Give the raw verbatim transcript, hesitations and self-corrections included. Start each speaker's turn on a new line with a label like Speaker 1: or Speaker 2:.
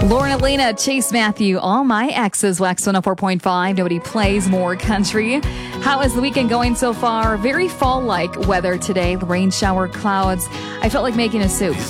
Speaker 1: Lauren Elena, Chase Matthew, all my exes, Wax one oh four point five. Nobody plays more country. How is the weekend going so far? Very fall-like weather today. Rain shower clouds. I felt like making a soup.